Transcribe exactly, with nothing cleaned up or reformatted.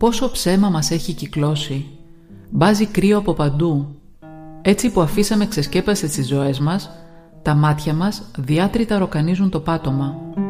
Πόσο ψέμα μας έχει κυκλώσει. Μπάζει κρύο από παντού. Έτσι που αφήσαμε ξεσκέπασε τις ζωές μας, τα μάτια μας διάτρητα ροκανίζουν το πάτωμα.